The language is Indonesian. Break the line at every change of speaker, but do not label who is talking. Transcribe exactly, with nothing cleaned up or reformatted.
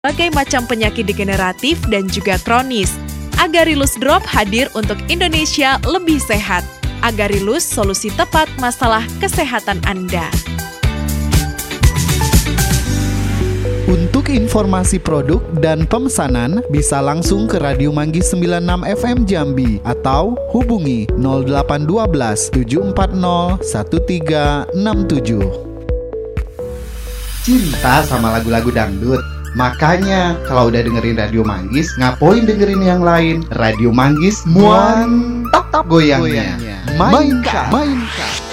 berbagai macam penyakit degeneratif dan juga kronis. Agarilus Drop hadir untuk Indonesia lebih sehat. Agarilus, solusi tepat masalah kesehatan Anda.
Untuk informasi produk dan pemesanan bisa langsung ke Radio Manggis sembilan puluh enam F M Jambi atau hubungi nol delapan satu dua tujuh empat nol satu tiga enam tujuh.
Cinta sama lagu-lagu dangdut. Makanya kalau udah dengerin Radio Manggis, ngapain dengerin yang lain? Radio Manggis mantap goyangnya.
Mainkan, mainkan.